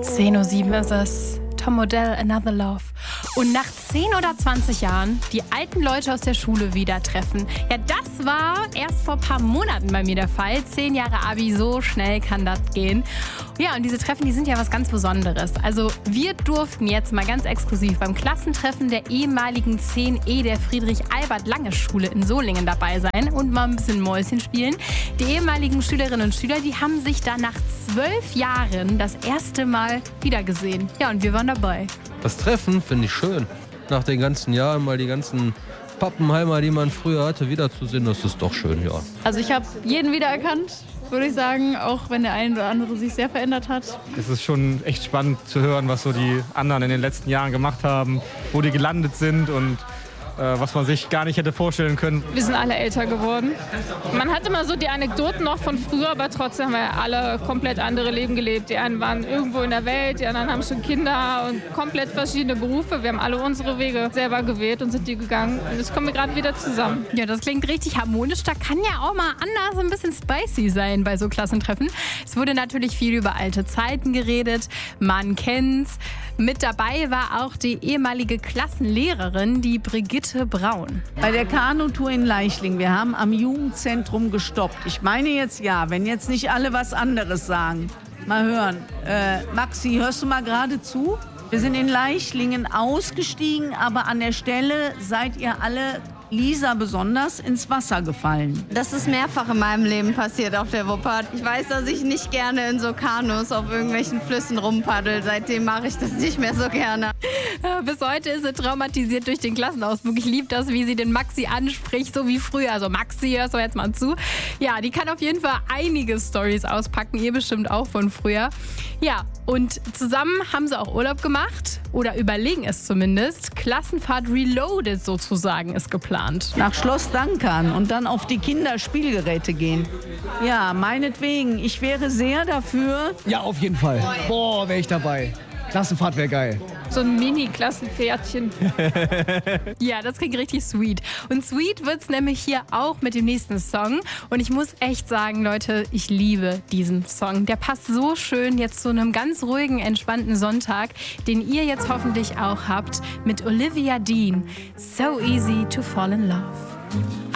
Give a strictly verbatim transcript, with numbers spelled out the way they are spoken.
zehn Uhr sieben ist es. Tom Modell, Another Love. Und nach zehn oder zwanzig Jahren die alten Leute aus der Schule wieder treffen. Ja, das war erst vor ein paar Monaten bei mir der Fall. Zehn Jahre Abi, so schnell kann das gehen. Ja, und diese Treffen, die sind ja was ganz Besonderes. Also wir durften jetzt mal ganz exklusiv beim Klassentreffen der ehemaligen zehn E der Friedrich-Albert-Lange-Schule in Solingen dabei sein und mal ein bisschen Mäuschen spielen. Die ehemaligen Schülerinnen und Schüler, die haben sich da nach zwölf Jahren das erste Mal wiedergesehen. Ja, und wir waren dabei. Das Treffen finde ich schön. Nach den ganzen Jahren mal die ganzen Pappenheimer, die man früher hatte, wiederzusehen, das ist doch schön, ja. Also ich habe jeden wiedererkannt, würde ich sagen, auch wenn der eine oder andere sich sehr verändert hat. Es ist schon echt spannend zu hören, was so die anderen in den letzten Jahren gemacht haben, wo die gelandet sind und äh, was man sich gar nicht hätte vorstellen können. Wir sind alle älter geworden. Man hat immer so die Anekdoten noch von früher, aber trotzdem haben wir alle komplett andere Leben gelebt. Die einen waren irgendwo in der Welt, die anderen haben schon Kinder und komplett verschiedene Berufe. Wir haben alle unsere Wege selber gewählt und sind die gegangen. Und jetzt kommen wir gerade wieder zusammen. Ja, das klingt richtig harmonisch. Da kann ja auch mal anders ein bisschen spicy sein bei so Klassentreffen. Es wurde natürlich viel über alte Zeiten geredet. Man kennt's. Mit dabei war auch die ehemalige Klassenlehrerin, die Brigitte Braun. Bei der Kanutour in Leichling, wir haben am Jugendzentrum gestoppt. Ich meine jetzt ja, wenn jetzt nicht alle was anderes sagen. Mal hören. Äh, Maxi, hörst du mal gerade zu? Wir sind in Leichlingen ausgestiegen, aber an der Stelle seid ihr alle, Lisa besonders, ins Wasser gefallen. Das ist mehrfach in meinem Leben passiert auf der Wupper. Ich weiß, dass ich nicht gerne in so Kanus auf irgendwelchen Flüssen rumpaddel. Seitdem mache ich das nicht mehr so gerne. Ja, bis heute ist sie traumatisiert durch den Klassenausflug. Ich liebe das, wie sie den Maxi anspricht, so wie früher. Also Maxi, hörst du jetzt mal zu. Ja, die kann auf jeden Fall einige Storys auspacken. Ihr bestimmt auch von früher. Ja, und zusammen haben sie auch Urlaub gemacht. Oder überlegen es zumindest. Klassenfahrt Reloaded sozusagen ist geplant. Nach Schloss Dankern und dann auf die Kinderspielgeräte gehen. Ja, meinetwegen. Ich wäre sehr dafür. Ja, auf jeden Fall. Boah, wäre ich dabei. Klassenfahrt wäre geil. So ein Mini-Klassenpferdchen. Ja, das klingt richtig sweet. Und sweet wird's nämlich hier auch mit dem nächsten Song. Und ich muss echt sagen, Leute, ich liebe diesen Song. Der passt so schön jetzt zu einem ganz ruhigen, entspannten Sonntag, den ihr jetzt hoffentlich auch habt, mit Olivia Dean. So easy to fall in love.